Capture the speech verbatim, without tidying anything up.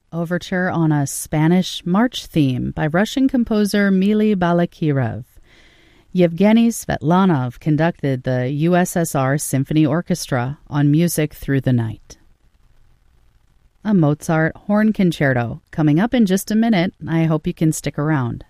overture on a Spanish march theme by Russian composer Mili Balakirev. Yevgeny Svetlanov conducted the U S S R Symphony Orchestra on Music Through the Night. A Mozart horn concerto coming up in just a minute. I hope you can stick around.